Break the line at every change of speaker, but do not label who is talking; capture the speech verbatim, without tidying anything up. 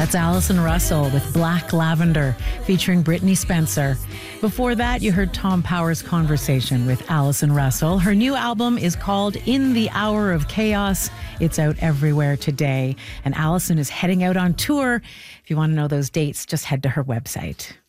That's Alison Russell with Black Lavender, featuring Brittany Spencer. Before that, you heard Tom Power's conversation with Alison Russell. Her new album is called In the Hour of Chaos. It's out everywhere today. And Alison is heading out on tour. If you want to know those dates, just head to her website.